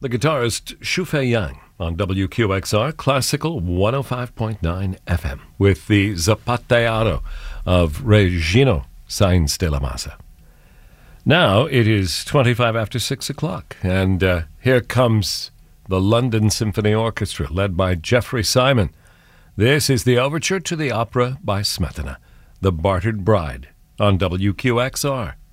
the guitarist Shu Fei Yang on WQXR Classical 105.9 FM with the Zapateado of Regino Sainz de la Maza. Now it is 25 after 6 o'clock, and here comes the London Symphony Orchestra, led by Jeffrey Simon. This is the overture to the opera by Smetana, The Bartered Bride, on WQXR.